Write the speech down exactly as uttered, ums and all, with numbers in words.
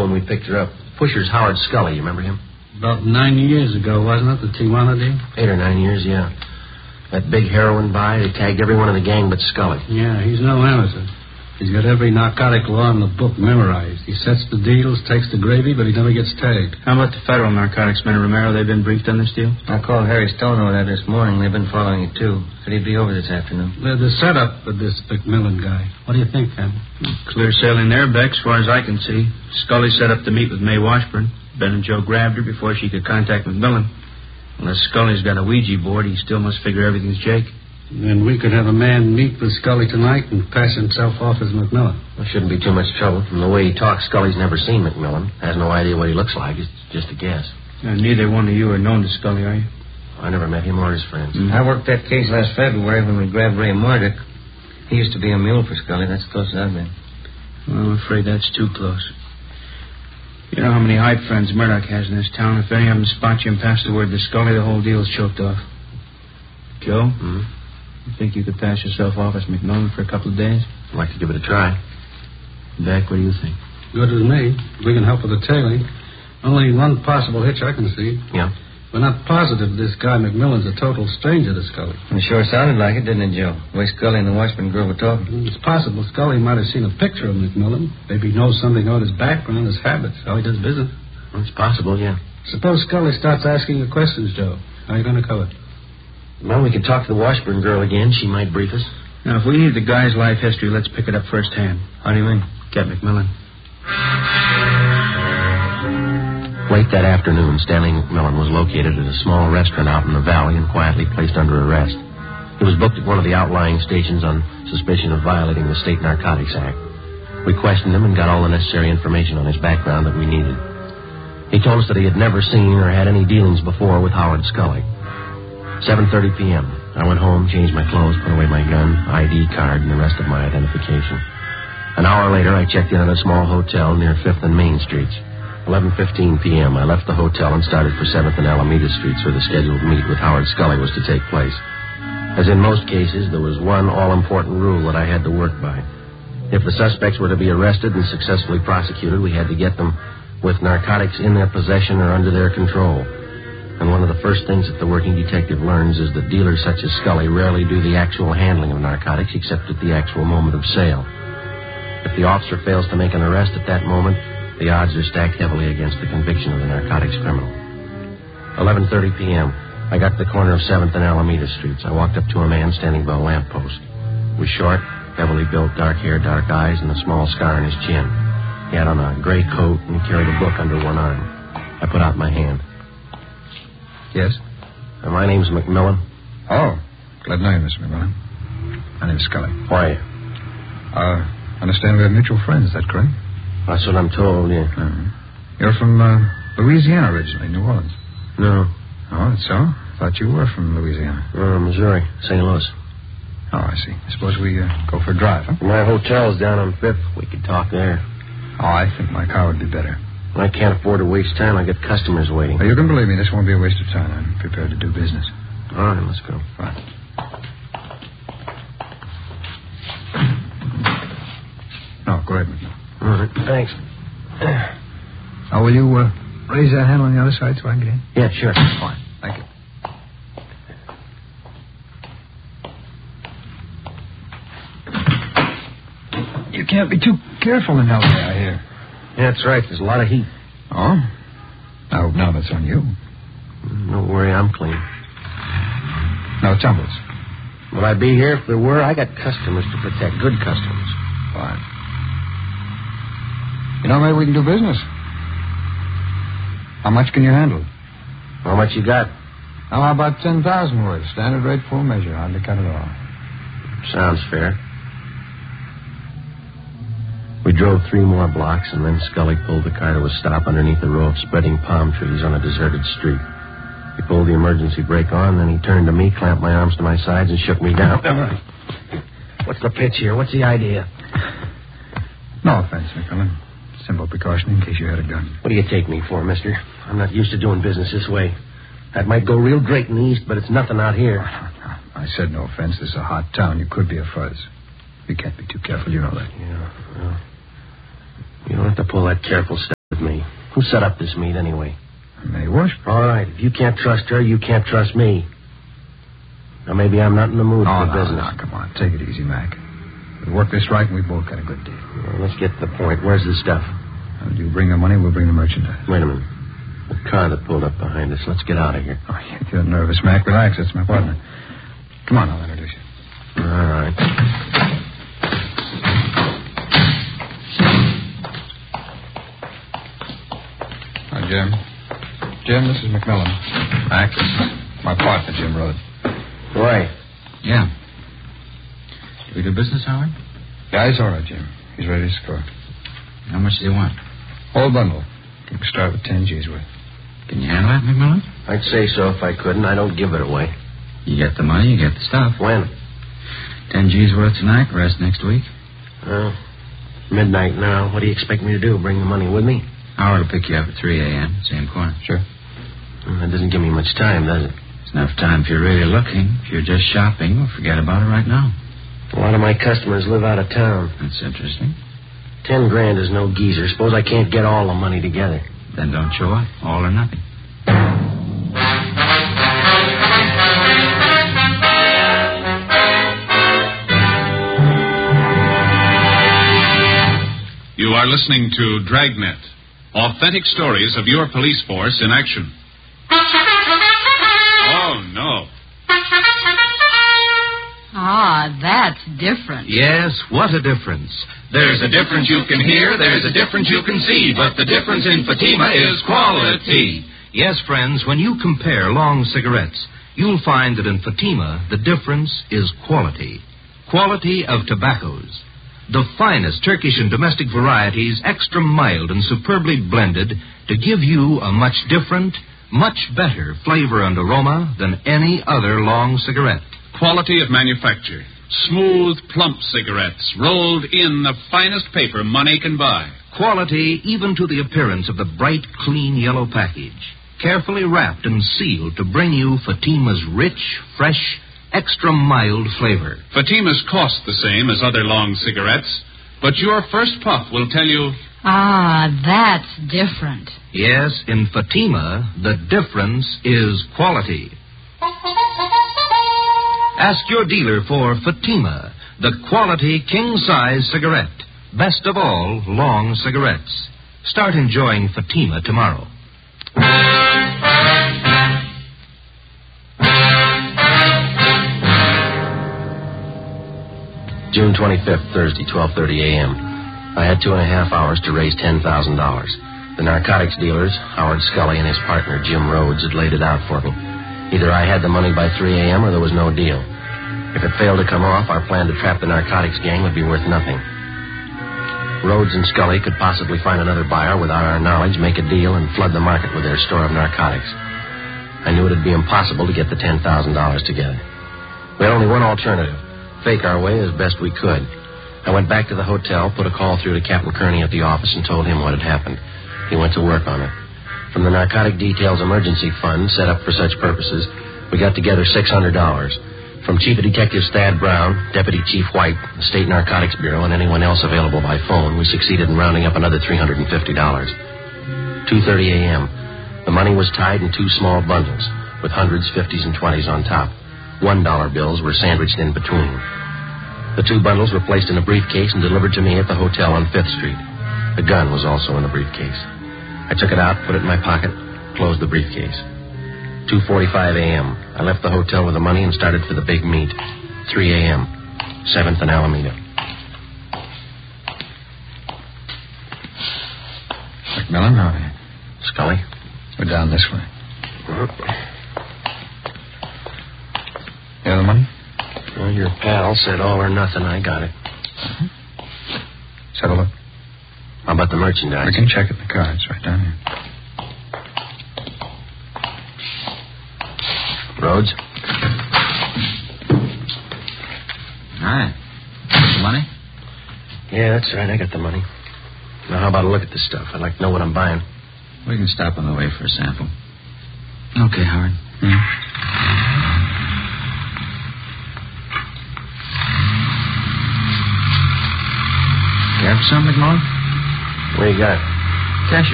when we picked her up. Pusher's Howard Scully. You remember him? About nine years ago, wasn't it, the Tijuana deal? Eight or nine years, yeah. That big heroin buy, they tagged everyone in the gang but Scully. Yeah, he's no amateur. He's got every narcotic law in the book memorized. He sets the deals, takes the gravy, but he never gets tagged. How about the federal narcotics men, Romero? They've been briefed on this deal? I called Harry Stone over there this morning. They've been following it, too. Said he'd be over this afternoon. The, the setup of this McMillan guy. What do you think, Captain? Clear sailing there, Beck, as far as I can see. Scully set up to meet with Mae Washburn. Ben and Joe grabbed her before she could contact McMillan. Unless Scully's got a Ouija board, he still must figure everything's Jake. Then we could have a man meet with Scully tonight and pass himself off as McMillan. Well, shouldn't be too much trouble. From the way he talks, Scully's never seen McMillan. Has no idea what he looks like. It's just a guess. Uh, neither one of you are known to Scully, are you? I never met him or his friends. Mm-hmm. I worked that case last February when we grabbed Ray Murdoch. He used to be a mule for Scully. That's as close as I've been. Well, I'm afraid that's too close. You know how many hype friends Murdoch has in this town. If any of them spot you and pass the word to Scully, the whole deal's choked off. Joe? Mm-hmm. You think you could pass yourself off as McMillan for a couple of days? I'd like to give it a try. Beck, what do you think? Good with me. We can help with the tailing. Only one possible hitch I can see. Yeah? We're not positive this guy McMillan's a total stranger to Scully. It sure sounded like it, didn't it, Joe? The way Scully and the Washburn girl were talking. It's possible Scully might have seen a picture of McMillan. Maybe knows something about his background, his habits, how he does business. Well, it's possible, yeah. Suppose Scully starts asking you questions, Joe. How are you going to cover it? Well, we could talk to the Washburn girl again. She might brief us. Now, if we need the guy's life history, let's pick it up firsthand. How do you mean? Get McMillan. Late that afternoon, Stanley McMillan was located at a small restaurant out in the valley and quietly placed under arrest. He was booked at one of the outlying stations on suspicion of violating the State Narcotics Act. We questioned him and got all the necessary information on his background that we needed. He told us that he had never seen or had any dealings before with Howard Scully. seven thirty p.m. I went home, changed my clothes, put away my gun, I D card, and the rest of my identification. An hour later, I checked in at a small hotel near fifth and Main Streets. eleven fifteen p.m., I left the hotel and started for seventh and Alameda Streets, where the scheduled meet with Howard Scully was to take place. As in most cases, there was one all-important rule that I had to work by. If the suspects were to be arrested and successfully prosecuted, we had to get them with narcotics in their possession or under their control. And one of the first things that the working detective learns is that dealers such as Scully rarely do the actual handling of narcotics except at the actual moment of sale. If the officer fails to make an arrest at that moment, the odds are stacked heavily against the conviction of the narcotics criminal. eleven thirty p.m., I got to the corner of seventh and Alameda Streets. I walked up to a man standing by a lamppost. He was short, heavily built, dark hair, dark eyes, and a small scar on his chin. He had on a gray coat and carried a book under one arm. I put out my hand. Yes? Uh, my name's McMillan. Oh, glad to know you, Mister McMillan. My name's Scully. Why? Uh, I understand we have mutual friends, is that correct? That's what I'm told, yeah. Uh-huh. You're from uh, Louisiana originally, New Orleans. No. Oh, that's so? Thought you were from Louisiana. Uh, Missouri, Saint Louis. Oh, I see. I suppose we uh, go for a drive, huh? My hotel's down on fifth. We could talk there. Oh, I think my car would be better. I can't afford to waste time. I got customers waiting. Well, you can believe me, this won't be a waste of time. I'm prepared to do business. All right, let's go. Right. No, go ahead, McMillan. All right, thanks. Now, will you uh, raise that hand on the other side so I can get in? Yeah, sure. Fine. Thank you. You can't be too careful in L A, I hear. Yeah, that's right. There's a lot of heat. Oh? I hope now that's on you. Don't worry, I'm clean. No tumbles. Would I be here if there were? I got customers to protect. Good customers. Fine. You know, maybe we can do business. How much can you handle? How much you got? How about ten thousand worth? Standard rate, full measure. Hardly cut it all. Sounds fair. We drove three more blocks, and then Scully pulled the car to a stop underneath a row of spreading palm trees on a deserted street. He pulled the emergency brake on, then he turned to me, clamped my arms to my sides, and shook me down. What's the pitch here? What's the idea? No offense, McMillan. Simple precaution in case you had a gun. What do you take me for, mister? I'm not used to doing business this way. That might go real great in the East, but it's nothing out here. I said no offense. This is a hot town. You could be a fuzz. You can't be too careful. You know that. Yeah, well, you don't have to pull that careful stuff. with me. Who set up this meet, anyway? May Washburn. All right, if you can't trust her, you can't trust me. Now, maybe I'm not in the mood Oh, for no, business. no, come on. Take it easy, Mac. We work this right, and we both got a good deal. Well, let's get to the point. Where's the stuff? Well, you bring the money, we'll bring the merchandise. Wait a minute. The car that pulled up behind us. Let's get out of here. Oh, you're nervous, Mac. Relax. It's my partner. Come on, I'll introduce you. All right. Hi, Jim. Jim, this is McMillan. Mac, this is my partner, Jim Rhodes. Right. Yeah. Do we do business, Howard? Yeah, he's all right, Jim. He's ready to score. How much do you want? Whole bundle. You can start with ten G's worth. Can you handle that, McMillan? I'd say so if I couldn't. I don't give it away. You get the money, you get the stuff. When? Ten G's worth tonight, rest next week. Well, midnight now. What do you expect me to do? Bring the money with me? Howard will pick you up at three a.m., same corner. Sure. Well, that doesn't give me much time, does it? It's enough time if you're really looking. If you're just shopping, well, forget about it right now. A lot of my customers live out of town. That's interesting. Ten grand is no geezer. Suppose I can't get all the money together. Then don't show up. All or nothing. You are listening to Dragnet, authentic stories of your police force in action. Oh, no. Ah, that's different. Yes, what a difference. There's a difference you can hear, there's a difference you can see, but the difference in Fatima is quality. Yes, friends, when you compare long cigarettes, you'll find that in Fatima, the difference is quality. Quality of tobaccos. The finest Turkish and domestic varieties, extra mild and superbly blended, to give you a much different, much better flavor and aroma than any other long cigarette. Quality of manufacture. Smooth, plump cigarettes rolled in the finest paper money can buy. Quality even to the appearance of the bright, clean yellow package. Carefully wrapped and sealed to bring you Fatima's rich, fresh, extra mild flavor. Fatimas cost the same as other long cigarettes, but your first puff will tell you... Ah, that's different. Yes, in Fatima, the difference is quality. Ask your dealer for Fatima, the quality king-size cigarette. Best of all, long cigarettes. Start enjoying Fatima tomorrow. June twenty-fifth, Thursday, twelve thirty a.m. I had two and a half hours to raise ten thousand dollars. The narcotics dealers, Howard Scully and his partner, Jim Rhodes, had laid it out for me. Either I had the money by three a.m. or there was no deal. If it failed to come off, our plan to trap the narcotics gang would be worth nothing. Rhodes and Scully could possibly find another buyer without our knowledge, make a deal, and flood the market with their store of narcotics. I knew it would be impossible to get the ten thousand dollars together. We had only one alternative. Fake our way as best we could. I went back to the hotel, put a call through to Captain Kearney at the office, and told him what had happened. He went to work on it. From the Narcotic Details Emergency Fund, set up for such purposes, we got together six hundred dollars. From Chief of Detectives Thad Brown, Deputy Chief White, the State Narcotics Bureau, and anyone else available by phone, we succeeded in rounding up another three hundred fifty dollars. two thirty a.m. The money was tied in two small bundles, with hundreds, fifties, and twenties on top. One dollar bills were sandwiched in between. The two bundles were placed in a briefcase and delivered to me at the hotel on Fifth Street. The gun was also in the briefcase. I took it out, put it in my pocket, closed the briefcase. two forty-five a.m. I left the hotel with the money and started for the big meet. three a.m. seventh and Alameda. McMillan, how are you? Scully? We're down this way. You have the money? Well, your pal said all or nothing. I got it. Uh-huh. Let's have a look. How about the merchandise? We can check it in the cards right down here. Rhodes? All right. Got the money? Yeah, that's right. I got the money. Now, how about a look at this stuff? I'd like to know what I'm buying. We can stop on the way for a sample. Okay, Howard. Hmm? Care for some, McMullen? What do you got?